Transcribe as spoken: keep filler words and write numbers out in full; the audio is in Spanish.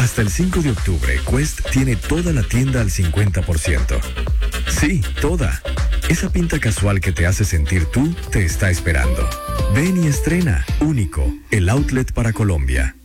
Hasta el cinco de octubre, Quest tiene toda la tienda al cincuenta por ciento. Sí, toda. Esa pinta casual que te hace sentir tú te está esperando. Ven y estrena. Único, el outlet para Colombia.